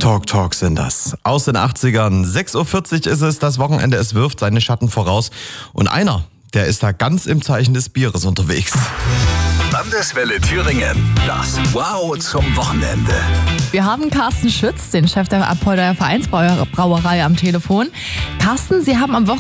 Talk sind das. Aus den 80ern. 6.40 Uhr ist es, das Wochenende, es wirft seine Schatten voraus. Und einer, der ist da ganz im Zeichen des Bieres unterwegs. Landeswelle Thüringen. Das Wow zum Wochenende. Wir haben Carsten Schütz, den Chef der Apolder Vereinsbrauerei am Telefon. Carsten, Sie haben am Wochenende